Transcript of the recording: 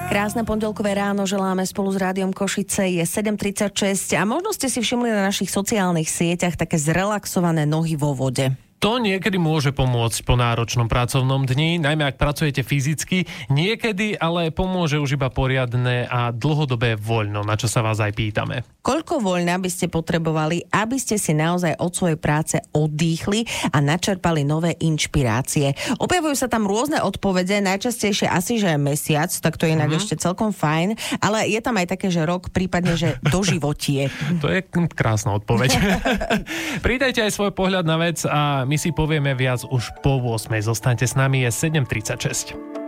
Krásne pondelkové ráno želáme spolu s Rádiom Košice. Je 7:36 a možno ste si všimli na našich sociálnych sieťach také zrelaxované nohy vo vode. To niekedy môže pomôcť po náročnom pracovnom dni, najmä ak pracujete fyzicky. Niekedy ale pomôže už iba poriadne a dlhodobé voľno, na čo sa vás aj pýtame. Koľko voľna by ste potrebovali, aby ste si naozaj od svojej práce oddychli a načerpali nové inšpirácie? Objavujú sa tam rôzne odpovede, najčastejšie asi, že mesiac, tak to je inak ešte celkom fajn, ale je tam aj také, že rok, prípadne, že doživotie. To je krásna odpoveď. Pridajte aj svoj pohľad na vec a my si povieme viac už po 8. Zostaňte s nami, je 7:36.